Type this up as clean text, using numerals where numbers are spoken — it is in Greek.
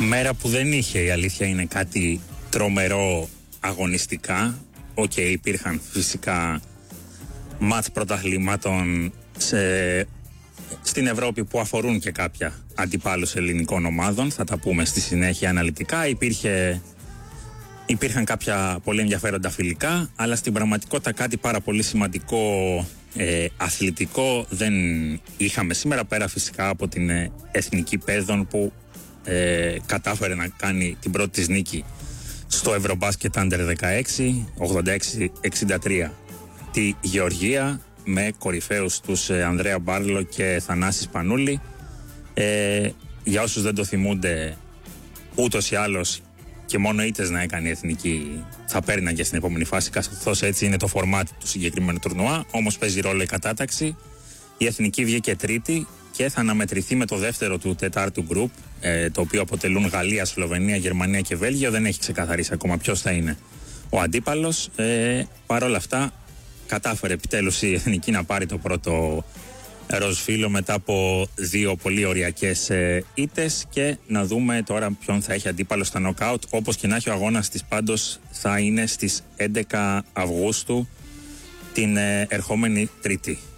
Μέρα που δεν είχε, η αλήθεια είναι, κάτι τρομερό αγωνιστικά. Υπήρχαν φυσικά μάτς πρωταθλημάτων στην Ευρώπη που αφορούν και κάποια αντιπάλους ελληνικών ομάδων. Θα τα πούμε στη συνέχεια αναλυτικά. Υπήρχαν κάποια πολύ ενδιαφέροντα φιλικά, αλλά στην πραγματικότητα κάτι πάρα πολύ σημαντικό αθλητικό δεν είχαμε σήμερα, πέρα φυσικά από την Εθνική Παιδών που κατάφερε να κάνει την πρώτη της νίκη στο Ευρωμπάσκετ Under 16, 86-63 τη Γεωργία, με κορυφαίους τους Ανδρέα Μπάρλο και Θανάση Σπανούλη. Για όσους δεν το θυμούνται, ούτως ή άλλως και μόνο ήττες να έκανε η Εθνική θα παίρναν και στην επόμενη φάση, καθώς έτσι είναι το φορμάτ του συγκεκριμένου τουρνουά. Όμως παίζει ρόλο η κατάταξη. Η Εθνική βγήκε τρίτη και θα αναμετρηθεί με το δεύτερο του τετάρτου γκρουπ, το οποίο αποτελούν Γαλλία, Σλοβενία, Γερμανία και Βέλγιο. Δεν έχει ξεκαθαρίσει ακόμα ποιος θα είναι ο αντίπαλος. Παρ' όλα αυτά, κατάφερε επιτέλους η Εθνική να πάρει το πρώτο ροζ φύλλο μετά από δύο πολύ οριακές ήττες, και να δούμε τώρα ποιον θα έχει αντίπαλο στα νοκάουτ. Όπως και να έχει, ο αγώνας της πάντως θα είναι στις 11 Αυγούστου, την ερχόμενη Τρίτη.